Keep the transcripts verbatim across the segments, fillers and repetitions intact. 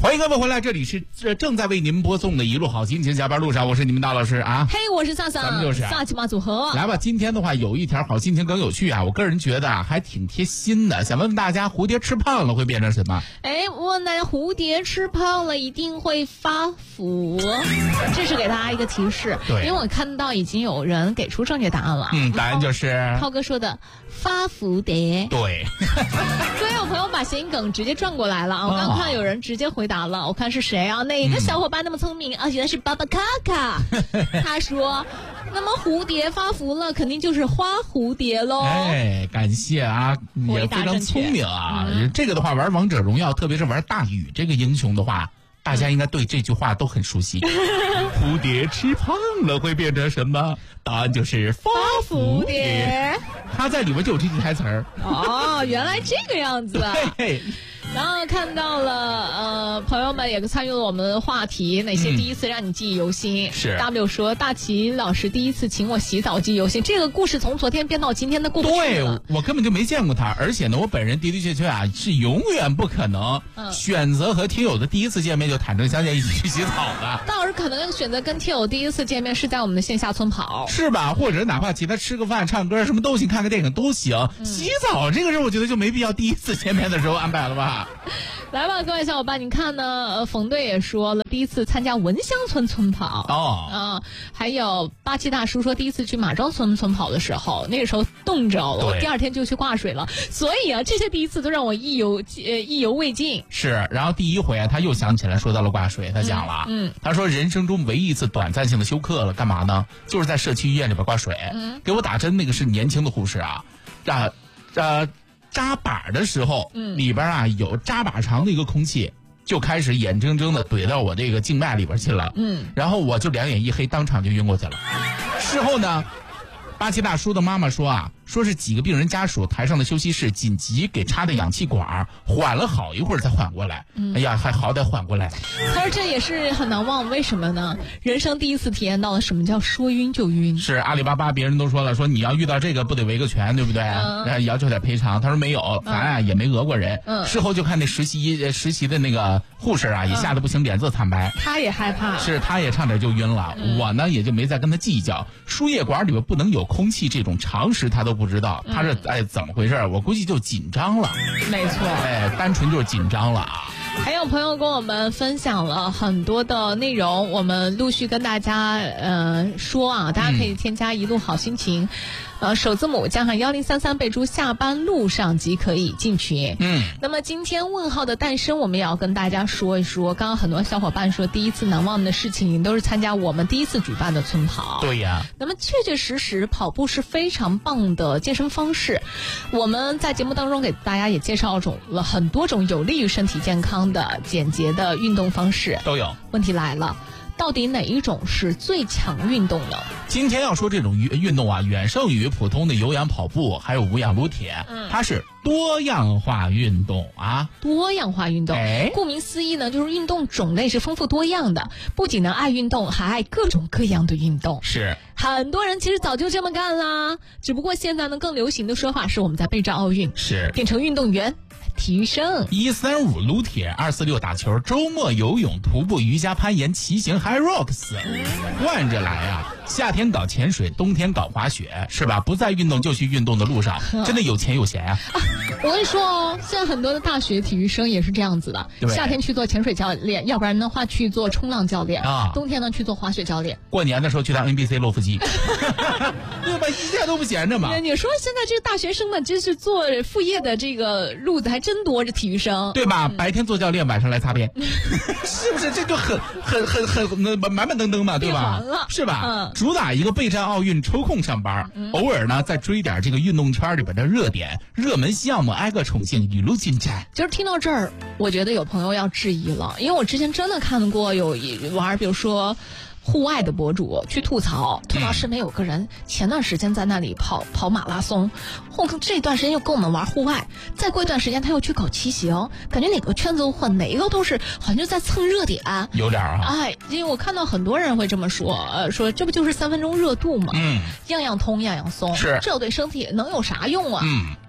欢迎各位回来，这里是正在为您播送的一路好心情，下班路上我是你们大老师啊。 嘿， hey, 我是萨萨， 咱们就是萨琪玛组合。 来吧，今天的话有一条好心情更有趣啊，我个人觉得啊还挺贴心的，想问问大家，蝴蝶吃胖了会变成什么？ 哎，问大家，蝴蝶吃胖了一定会发福，这是给大家一个提示。 对， 因为我看到已经有人给出正确答案了。 嗯，答案就是涛哥说的发福蝶。 对， 所以有朋友把谐音梗直接转过来了啊！我刚看有人直接回答了，我看是谁啊？哪个小伙伴那么聪明、嗯、啊？原来是巴巴卡卡，他说：“那么蝴蝶发福了，肯定就是花蝴蝶喽。” 哎，感谢啊，也非常聪明啊！嗯、这个的话，玩王者荣耀，特别是玩大禹这个英雄的话，大家应该对这句话都很熟悉。蝴蝶吃胖了会变成什么？答案就是发福蝶。他在里面就有这句台词儿。 哦，原来这个样子啊！ 对。 然后看到了，呃，朋友们也参与了我们的话题，哪些第一次让你记忆犹新？ 嗯、是 W 说大齐老师第一次请我洗澡记忆犹新，这个故事从昨天编到今天的过不去了。 对，我根本就没见过他，而且呢，我本人的的确确啊是永远不可能选择和听友的第一次见面就坦诚相见一起去洗澡的。 大老师可能选择跟听友第一次见面是在我们的线下村跑， 是吧？或者哪怕其他吃个饭、唱歌什么都行，看个电影都行。嗯、洗澡这个人，我觉得就没必要第一次见面的时候安排了吧。 来吧，各位小伙伴，你看呢？呃，冯队也说了，第一次参加文乡村村跑哦， 啊、呃，还有八七大叔说，第一次去马庄村村跑的时候，那个时候冻着了，我第二天就去挂水了。所以啊，这些第一次都让我意犹呃意犹未尽。 是，然后第一回啊，他又想起来说到了挂水，他讲了， 嗯，嗯他说人生中唯一一次短暂性的休克了，干嘛呢？就是在社区医院里边挂水， 嗯， 给我打针那个是年轻的护士啊，啊，呃。扎板的时候， 嗯， 里边啊有扎把长的一个空气，就开始眼睁睁的怼到我这个静脉里边去了， 嗯， 然后我就两眼一黑，当场就晕过去了。事后呢，八七大叔的妈妈说啊，说是几个病人家属台上的休息室紧急给插的氧气管，缓了好一会儿才缓过来。嗯、哎呀，还好歹缓过来了。 他说这也是很难忘，为什么呢？人生第一次体验到了什么叫说晕就晕。 是阿里巴巴，别人都说了，说你要遇到这个不得维个权，对不对？嗯、要求点赔偿。他说没有，咱啊、嗯、也没讹过人。嗯。事后就看那实习实习的那个护士啊，也吓得不行，脸色惨白。 他也害怕。 是，他也差点就晕了。嗯、我呢也就没再跟他计较，输液管里边不能有空气这种常识他都不知道。他这哎怎么回事？我估计就紧张了。 没错。 哎，单纯就是紧张了啊。 还有朋友跟我们分享了很多的内容，我们陆续跟大家呃说啊，大家可以添加一路好心情。嗯呃，首字母加上幺零三三备注下班路上即可以进群。 嗯， 那么今天问号的诞生，我们也要跟大家说一说。刚刚很多小伙伴说第一次难忘的事情，都是参加我们第一次举办的村跑。 对呀。 那么确确实实，跑步是非常棒的健身方式。我们在节目当中给大家也介绍种了很多种有利于身体健康的简洁的运动方式。 都有。 问题来了。到底哪一种是最强运动呢？ 今天要说这种运运动啊，远胜于普通的有氧跑步，还有无氧撸铁。嗯，它是多样化运动啊。 多样化运动，哎，顾名思义呢，就是运动种类是丰富多样的，不仅能爱运动，还爱各种各样的运动。 是， 很多人其实早就这么干啦，只不过现在呢，更流行的说法是我们在备战奥运， 是变成运动员。体育生一三五撸铁，二四六打球，周末游泳、徒步、瑜伽、攀岩、骑行 ，High Rocks， 换着来啊！夏天搞潜水，冬天搞滑雪，是吧？不在运动就去运动的路上，真的有钱有闲啊！ 啊我跟你说哦，现在很多的大学体育生也是这样子的，夏天去做潜水教练，要不然的话去做冲浪教练啊，冬天呢去做滑雪教练， 过年的时候去当 N B C 洛夫基，对吧？一点都不闲着嘛。 你说现在这个大学生们，真是做副业的这个路子还真多，这体育生对吧？嗯、白天做教练，晚上来擦边，是不是？这就很很很很满满登登嘛，对吧？是吧？嗯。主打一个备战奥运，抽空上班，嗯、偶尔呢再追点这个运动圈里边的热点、热门项目，挨个宠幸，一路进展。 就是听到这儿，我觉得有朋友要质疑了，因为我之前真的看过有一玩，比如说。户外的博主去吐槽，吐槽身边有个人前段时间在那里跑跑马拉松，后这段时间又跟我们玩户外，再过一段时间他又去搞骑行，感觉哪个圈子混哪个都是好像就在蹭热点， 有点啊。 哎，因为我看到很多人会这么说，呃，说这不就是三分钟热度吗？ 嗯， 样样通样样松， 是， 这对身体能有啥用啊？ 嗯。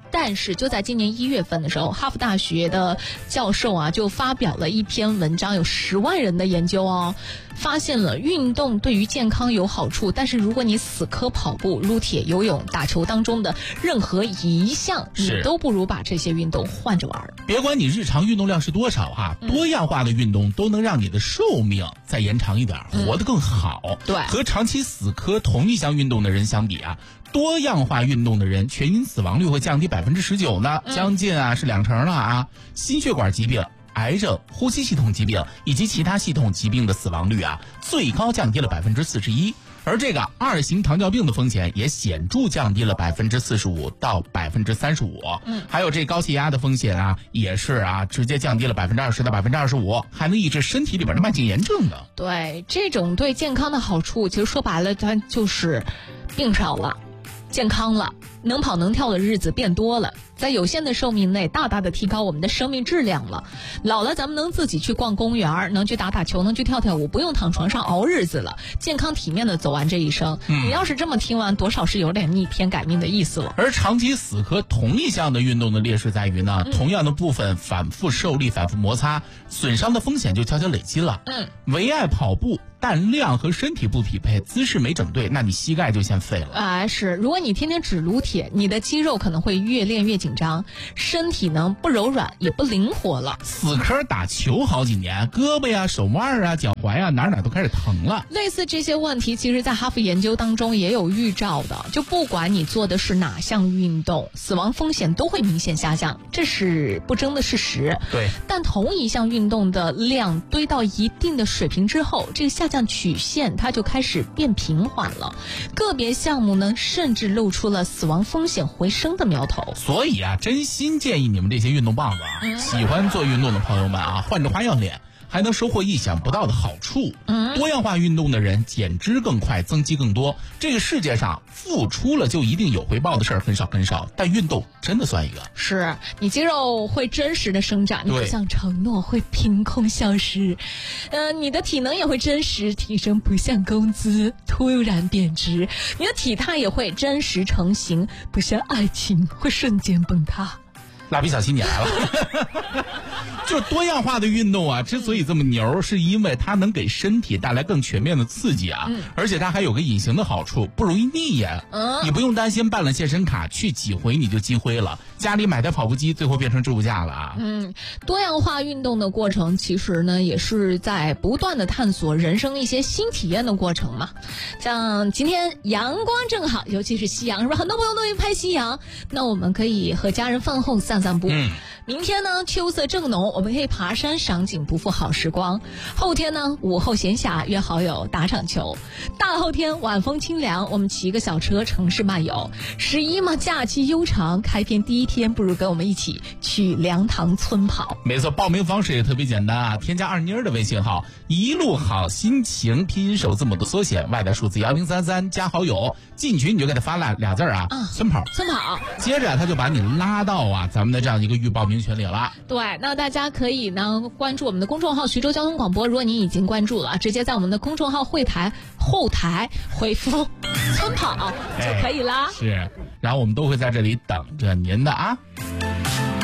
但是就在今年一月份的时候，哈佛大学的教授啊就发表了一篇文章，有十万人的研究哦，发现了运动对于健康有好处，但是如果你死磕跑步、撸铁、游泳、打球当中的任何一项，你都不如把这些运动换着玩。 别管你日常运动量是多少哈，多样化的运动都能让你的寿命再延长一点，嗯、活得更好。 对， 和长期死磕同一项运动的人相比啊，多样化运动的人全因死亡率会降低百分之十九呢，将近啊是两成了啊。心血管疾病、癌症、呼吸系统疾病以及其他系统疾病的死亡率啊，最高降低了百分之四十一。而这个二型糖尿病的风险也显著降低了百分之四十五到百分之三十五。嗯，还有这高血压的风险啊，也是啊，直接降低了百分之二十到百分之二十五，还能抑制身体里边的慢性炎症的。 对，这种对健康的好处，其实说白了，它就是病少了，健康了，能跑能跳的日子变多了，在有限的寿命内大大的提高我们的生命质量了。老了咱们能自己去逛公园，能去打打球，能去跳跳舞，不用躺床上熬日子了，健康体面的走完这一生。嗯、你要是这么听完，多少是有点逆天改命的意思了。 而长期死磕同一项的运动的劣势在于呢，嗯、同样的部分反复受力、反复摩擦，损伤的风险就悄悄累积了。嗯，唯爱跑步，但量和身体不匹配，姿势没整对，那你膝盖就先废了。 啊，是，如果你天天只撸铁，你的肌肉可能会越练越紧张，身体呢不柔软也不灵活了。 死磕打球好几年，胳膊呀、手腕啊、脚踝啊，哪哪都开始疼了。 类似这些问题，其实在哈佛研究当中也有预兆的。就不管你做的是哪项运动，死亡风险都会明显下降，这是不争的事实。 对。 但同一项运动的量堆到一定的水平之后，这个下降曲线它就开始变平缓了。个别项目呢，甚至露出了死亡风险回升的苗头。 所以啊，真心建议你们这些运动棒子啊，嗯、喜欢做运动的朋友们啊，换着花样练，还能收获意想不到的好处。嗯，多样化运动的人减脂更快，增肌更多。这个世界上付出了就一定有回报的事儿很少很少，但运动真的算一个。 是你肌肉会真实的生长，你不像承诺会凭空消失。呃，你的体能也会真实提升，不像工资突然贬值。你的体态也会真实成型，不像爱情会瞬间崩塌。 蜡笔小新你来了。就是多样化的运动啊，之所以这么牛，是因为它能给身体带来更全面的刺激啊，嗯、而且它还有个隐形的好处，不容易腻呀。嗯、你不用担心办了健身卡去几回你就积灰了，家里买台跑步机最后变成置物架了啊。 嗯，多样化运动的过程其实呢，也是在不断的探索人生一些新体验的过程嘛。像今天阳光正好，尤其是夕阳，是不是很多朋友都会拍夕阳？那我们可以和家人饭后散散步。嗯，明天呢，秋色正浓，我们可以爬山赏景，不负好时光。后天呢，午后闲暇约好友打场球。大后天晚风清凉，我们骑个小车城市漫游。十一嘛，假期悠长，开篇第一天，不如跟我们一起去凉塘村跑。 没错，报名方式也特别简单啊，添加二妮儿的微信号，一路好心情，拼音首字母的缩写，外带数字幺零三三，加好友，进群你就给他发俩俩字啊，嗯，村跑， 村跑。 接着他就把你拉到啊咱们的这样一个预报名群里了。 对，那大家可以呢关注我们的公众号徐州交通广播，如果你已经关注了，直接在我们的公众号会台后台回复村跑就可以啦。 是，然后我们都会在这里等着您的啊。